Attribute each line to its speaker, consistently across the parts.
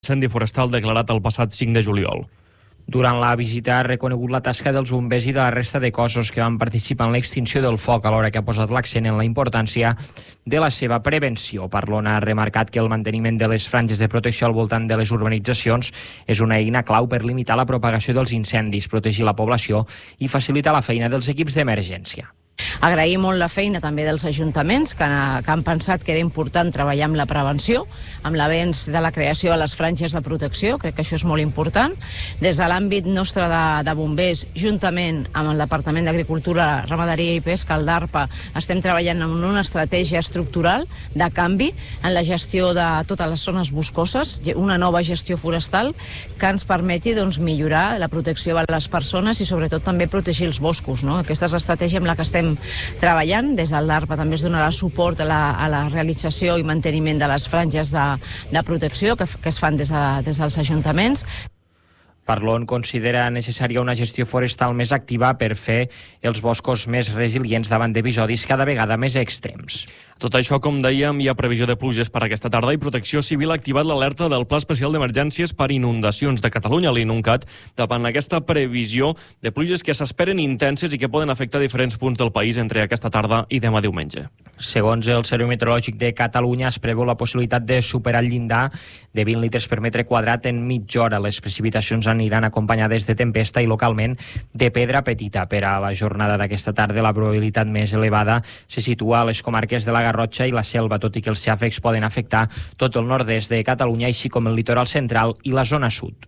Speaker 1: incendi forestal declarat el passat 5 de juliol.
Speaker 2: Durant la visita ha reconegut la tasca dels bombers i de la resta de cossos que van participar en l'extinció del foc, alhora que ha posat l'accent en la importància de la seva prevenció. Parlon ha remarcat que el manteniment de les franges de protecció al voltant de les urbanitzacions és una eina clau per limitar la propagació dels incendis, protegir la població i facilitar la feina dels equips d'emergència.
Speaker 3: Agrair molt la feina també dels ajuntaments que han pensat que era important treballar amb la prevenció, amb l'avenç de la creació de les franges de protecció, crec que això és molt important. Des de l'àmbit nostre de bombers, juntament amb el Departament d'Agricultura, Ramaderia i Pesca, el DARPA, estem treballant en una estratègia estructural de canvi en la gestió de totes les zones boscoses, una nova gestió forestal que ens permeti millorar la protecció de les persones i sobretot també protegir els boscos, no? Aquesta és l'estratègia amb la que estem treballant. Des del DARPA també es donarà suport a la realització i manteniment de les franges de protecció que es fan des dels ajuntaments.
Speaker 2: Parlon considera necessària una gestió forestal més activa per fer els boscos més resilients davant d'episodis cada vegada més extrems.
Speaker 1: Tot això, com dèiem, hi ha previsió de pluges per aquesta tarda i Protecció Civil ha activat l'alerta del Pla Especial d'Emergències per inundacions de Catalunya, l'INUNCAT, davant aquesta previsió de pluges que s'esperen intenses i que poden afectar diferents punts del país entre aquesta tarda i demà diumenge.
Speaker 2: Segons el Servei Meteorològic de Catalunya, es preveu la possibilitat de superar el llindar de 20 litres per metre quadrat en mitja hora. Les precipitacions aniran acompanyades de tempesta i localment de pedra petita. Per a la jornada d'aquesta tarda, la probabilitat més elevada se situa a les comarques de la Garrotxa i la Selva, tot i que els xàfecs poden afectar tot el nord-est de Catalunya, així com el litoral central i la zona sud.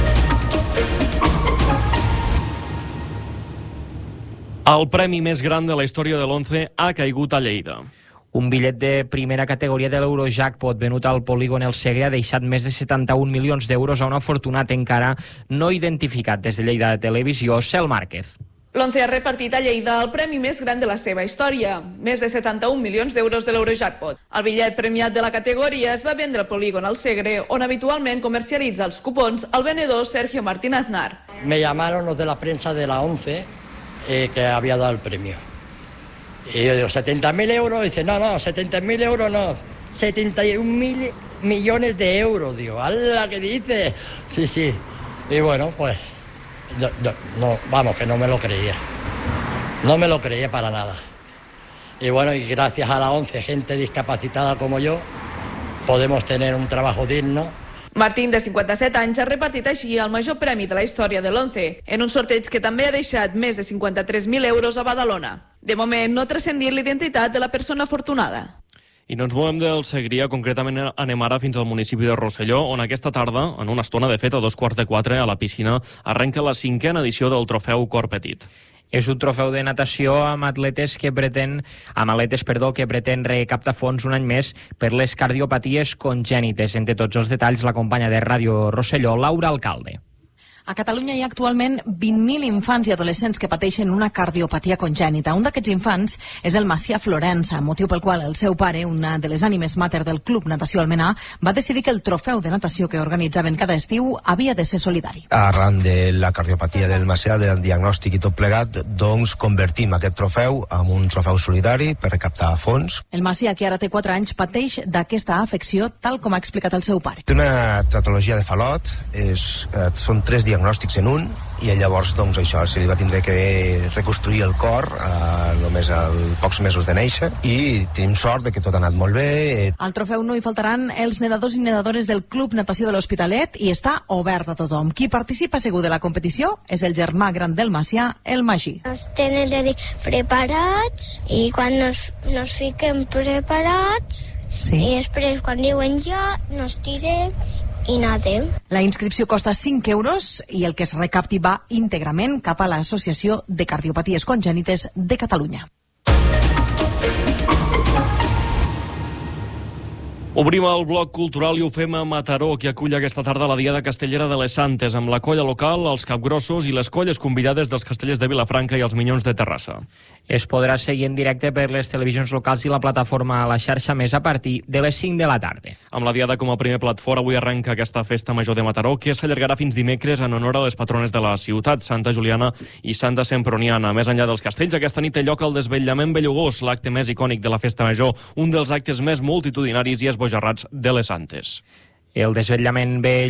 Speaker 1: El premi més gran de la història de l'11 ha caigut a Lleida.
Speaker 2: Un bitllet de primera categoria de l'Eurojackpot venut al polígon El Segre ha deixat més de 71 milions d'euros a un afortunat encara no identificat. Des de Lleida Televisió, Cel Márquez.
Speaker 4: L'11 ha repartit a Lleida el premi més gran de la seva història, més de 71 milions d'euros de l'Eurojackpot. El bitllet premiat de la categoria es va vendre al polígon El Segre, on habitualment comercialitza els cupons el venedor Sergio Martín Aznar.
Speaker 5: Me llamaron los de la prensa de la 11 que había dado el premio. Y yo digo, 70.000 euros, dice, no, 70.000 euros no, 71.000 millones de euros, digo, ¡hala, qué dice! Sí, y bueno, pues, no, vamos, que no me lo creía para nada. Y bueno, y gracias a la 11, gente discapacitada como yo, podemos tener un trabajo digno.
Speaker 4: Martín, de 57 anys, ha repartit així el major premi de la història de l'11, en un sorteig que també ha deixat més de 53.000 euros a Badalona. De moment, no ha transcendit l'identitat de la persona afortunada.
Speaker 1: I no ens movem del Segrià, concretament anem ara fins al municipi de Rosselló, on aquesta tarda, en una estona, de fet, a 3:15, a la piscina, arrenca la 5a edició del trofeu Cor Petit.
Speaker 2: És un trofeu de natació amb atletes que pretén recaptar fons un any més per les cardiopaties congènites. Entre tots els detalls, la companya de Ràdio Rosselló, Laura Alcalde.
Speaker 6: A Catalunya hi ha actualment 20.000 infants i adolescents que pateixen una cardiopatia congènita. Un d'aquests infants és el Macià Florença, motiu pel qual el seu pare, una de les ànimes mater del Club Natació Almenar, va decidir que el trofeu de natació que organitzaven cada estiu havia de ser solidari.
Speaker 7: Arran de la cardiopatia del Macià, del diagnòstic i tot plegat, doncs convertim aquest trofeu en un trofeu solidari per recaptar fons.
Speaker 6: El Macià, que ara té 4 anys, pateix d'aquesta afecció, tal com ha explicat el seu pare.
Speaker 7: Té una traumatologia de falot, són 3 diagnòstics en un, i llavors doncs això, se li va tindre que reconstruir el cor només a pocs mesos de néixer, i tenim sort de que tot ha anat molt bé.
Speaker 6: Al trofeu no hi faltaran els nedadors i nedadores del Club Natació de l'Hospitalet i està obert a tothom. Qui participa segur de la competició és el germà gran del Macià, el Magí.
Speaker 8: Ens tenen de dir preparats, i quan nos fiquem preparats,
Speaker 6: sí.
Speaker 8: I després quan diuen ja, nos tirem i nadem.
Speaker 6: La inscripció costa 5 euros i el que es recapti va íntegrament cap a l'Associació de Cardiopaties Congènites de Catalunya.
Speaker 1: Obrim el bloc cultural i ho fem a Mataró, que acull aquesta tarda la Diada Castellera de les Santes, amb la colla local, els capgrossos i les colles convidades dels castellers de Vilafranca i els Minyons de Terrassa.
Speaker 2: Es podrà seguir en directe per les televisions locals i la plataforma a la xarxa Més a partir de les 5 de la tarda.
Speaker 1: Amb la Diada com a primer plat fort, avui arrenca aquesta festa major de Mataró, que s'allargarà fins dimecres en honor a les patrones de la ciutat, Santa Juliana i Santa Semproniana. Més enllà dels castells, aquesta nit té lloc el desvetllament bellugós, l'acte més icònic de la festa major, un dels actes més multitudinaris i esbojarrats de les Santes.
Speaker 2: El desvetllament ve